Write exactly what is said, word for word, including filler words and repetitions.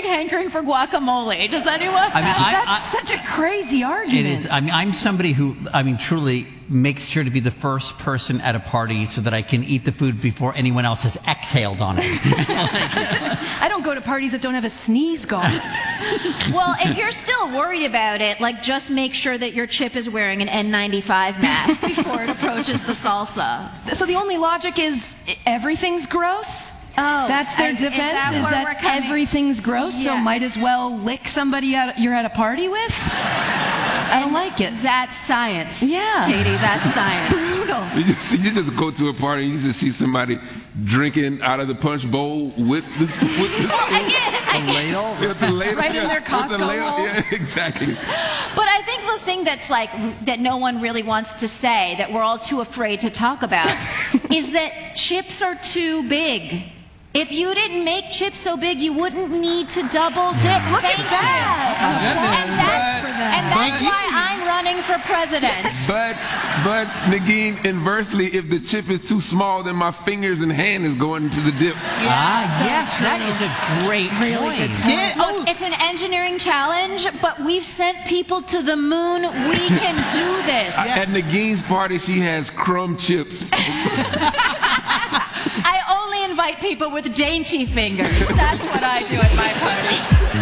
hankering for guacamole. Does anyone? I mean, I, That's I, such a crazy argument. It is. I mean, I'm somebody who, I mean, truly makes sure to be the first person at a party so that I can eat the food before anyone else has exhaled on it. I don't go to parties that don't have a sneeze guard. Well, if you're still worried about it, like just make sure that your chip is wearing an N ninety-five mask before it approaches the salsa. So the only logic is everything's gross? Oh, That's their and defense, is that, is where that we're coming- everything's gross, so Yeah. might as well lick somebody at, you're at a party with? I don't like it. That's science. Yeah. Katie, that's science. Brutal. You just, you just go to a party and you just see somebody drinking out of the punch bowl with this. With this I get, I get. Ladle? with the ladle, Right in yeah, their with the Costco ladle, bowl. yeah, exactly. But I think the thing that's like that no one really wants to say, that we're all too afraid to talk about, is that chips are too big. If you didn't make chips so big, you wouldn't need to double dip. Look Thank at that. you. And that's, But- and that's but- why I'm running for president. But, but Nagin, inversely, if the chip is too small, then my fingers and hand is going into the dip. Ah, yes, that is a great Really point. good point. Yeah, Look, it's an engineering challenge, but we've sent people to the moon. We can do this. At Nagin's party, she has crumb chips. I only invite people with dainty fingers. That's what I do at my parties.